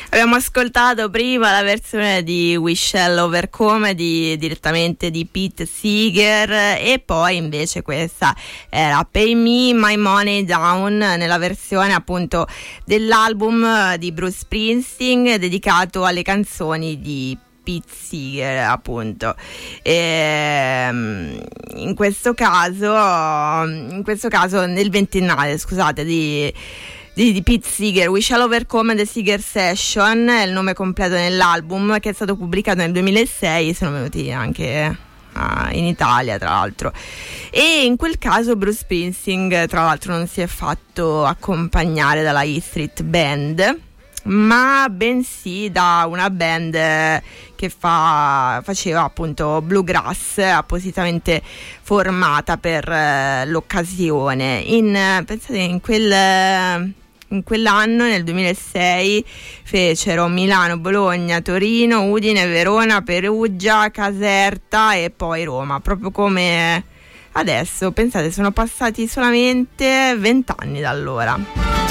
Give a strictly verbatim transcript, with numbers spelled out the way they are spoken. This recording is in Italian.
Abbiamo ascoltato prima la versione di We Shall Overcome di, direttamente di Pete Seeger, e poi invece questa era Pay Me My Money Down nella versione appunto dell'album di Bruce Springsteen dedicato alle canzoni di Pete Seeger, appunto. E, in questo caso in questo caso nel ventennale, scusate, di Di, di Pete Seeger, We Shall Overcome The Seeger Session è il nome completo nell'album, che è stato pubblicato nel duemilasei, sono venuti anche uh, in Italia tra l'altro, e in quel caso Bruce Springsteen tra l'altro non si è fatto accompagnare dalla E Street Band, ma bensì da una band che fa, faceva appunto bluegrass, appositamente formata per uh, l'occasione. In, pensate, in quel... In quell'anno, nel duemilasei, fecero Milano, Bologna, Torino, Udine, Verona, Perugia, Caserta e poi Roma, proprio come adesso. Pensate, sono passati solamente vent'anni da allora.